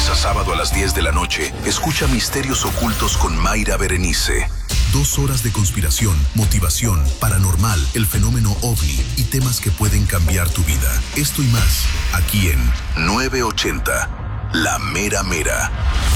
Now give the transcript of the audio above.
lunes a sábado a las 10 de la noche, escucha Misterios Ocultos con Mayra Berenice. 2 horas de conspiración, motivación, paranormal, el fenómeno OVNI y temas que pueden cambiar tu vida. Esto y más, aquí en 980, La Mera Mera.